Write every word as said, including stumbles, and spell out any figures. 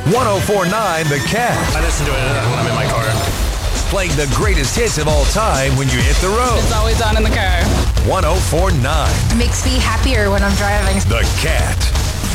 ten forty-nine The Cat. I listen to it when I'm in my car. Playing the greatest hits of all time when you hit the road. It's always on in the car. ten forty-nine Makes me happier when I'm driving. The Cat.